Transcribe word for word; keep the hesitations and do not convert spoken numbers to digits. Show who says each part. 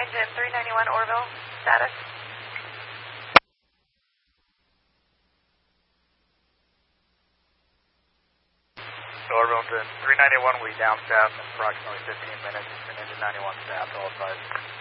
Speaker 1: engine three ninety-one Orville, status.
Speaker 2: Orville engine three ninety-one will be down south in approximately fifteen minutes, and engine ninety-one staff, all advised.